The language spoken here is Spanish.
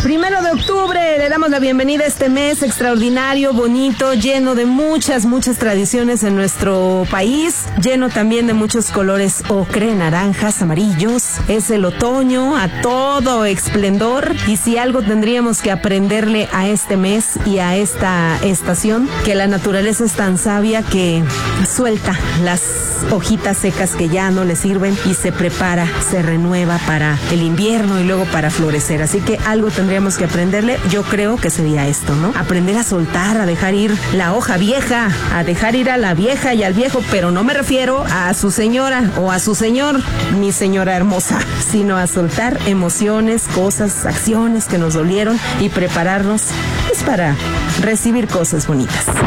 1 de octubre, le damos la bienvenida a este mes extraordinario, bonito, lleno de muchas tradiciones en nuestro país, lleno también de muchos colores ocre, naranjas, amarillos. Es el otoño a todo esplendor, y si algo tendríamos que aprenderle a este mes y a esta estación, que la naturaleza es tan sabia que suelta las hojitas secas que ya no le sirven y se prepara, se renueva para el invierno y luego para florecer. Así que algo tendríamos que aprenderle, yo creo que sería esto, ¿no? Aprender a soltar, a dejar ir la hoja vieja, a dejar ir a la vieja y al viejo, pero no me refiero a su señora o a su señor, mi señora hermosa, sino a soltar emociones, cosas, acciones que nos dolieron y prepararnos pues para recibir cosas bonitas.